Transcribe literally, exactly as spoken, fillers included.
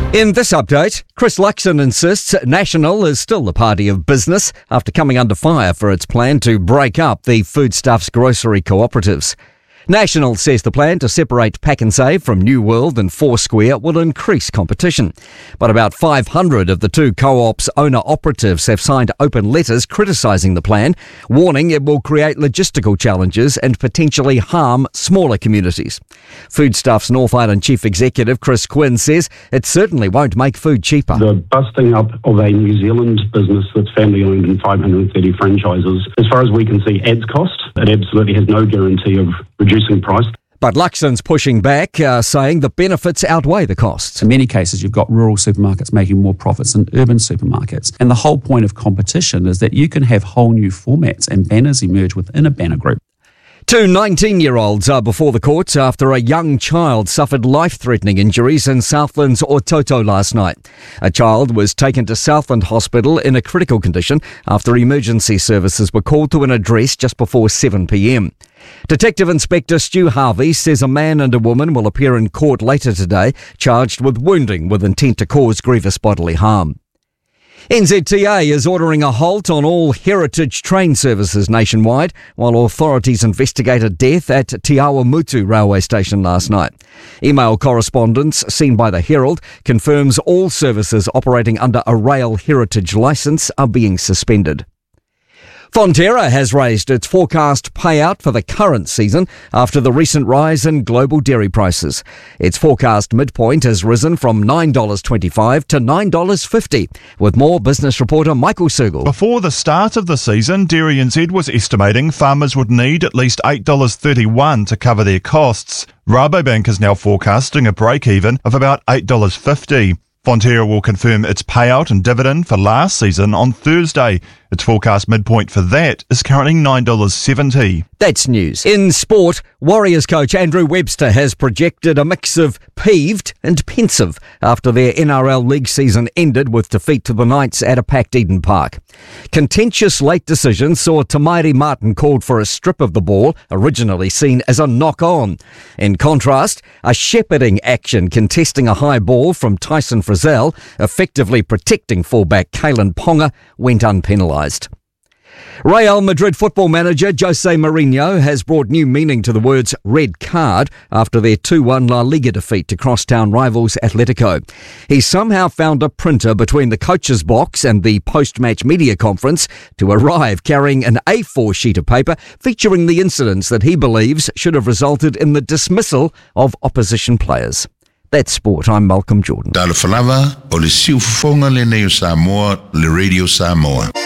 In this update, Chris Luxon insists National is still the party of business after coming under fire for its plan to break up the foodstuffs grocery cooperatives. National says the plan to separate Pak'nSave from New World and Foursquare will increase competition. But about five hundred of the two co-ops' owner-operatives have signed open letters criticising the plan, warning it will create logistical challenges and potentially harm smaller communities. Foodstuffs North Island Chief Executive Chris Quinn says it certainly won't make food cheaper. The busting up of a New Zealand business that's family-owned and five hundred thirty franchises, as far as we can see, adds cost. It absolutely has no guarantee of reducing price. But Luxon's pushing back, uh, saying the benefits outweigh the costs. In many cases, you've got rural supermarkets making more profits than urban supermarkets. And the whole point of competition is that you can have whole new formats and banners emerge within a banner group. Two nineteen-year-olds are before the courts after a young child suffered life-threatening injuries in Southland's Ototo last night. A child was taken to Southland Hospital in a critical condition after emergency services were called to an address just before seven p.m. Detective Inspector Stu Harvey says a man and a woman will appear in court later today, charged with wounding with intent to cause grievous bodily harm. N Z T A is ordering a halt on all heritage train services nationwide while authorities investigate a death at Te Awamutu railway station last night. Email correspondence seen by the Herald confirms all services operating under a rail heritage licence are being suspended. Fonterra has raised its forecast payout for the current season after the recent rise in global dairy prices. Its forecast midpoint has risen from nine dollars twenty-five to nine dollars fifty, with more business reporter Michael Sergel. Before the start of the season, Dairy N Z was estimating farmers would need at least eight dollars thirty-one to cover their costs. Rabobank is now forecasting a break-even of about eight dollars fifty. Fonterra will confirm its payout and dividend for last season on Thursday. Its forecast midpoint for that is currently nine dollars seventy. That's news. In sport, Warriors coach Andrew Webster has projected a mix of peeved and pensive after their N R L league season ended with defeat to the Knights at a packed Eden Park. Contentious late decisions saw Tamairi Martin called for a strip of the ball, originally seen as a knock-on. In contrast, a shepherding action contesting a high ball from Tyson Frizzell, effectively protecting fullback Kalen Ponga, went unpenalised. Real Madrid football manager Jose Mourinho has brought new meaning to the words red card after their two one La Liga defeat to crosstown rivals Atletico. He somehow found a printer between the coach's box and the post-match media conference to arrive carrying an A four sheet of paper featuring the incidents that he believes should have resulted in the dismissal of opposition players. That's sport. I'm Malcolm Jordan. Tala falava o le siu fonga le neo Samoa, le Radio Samoa.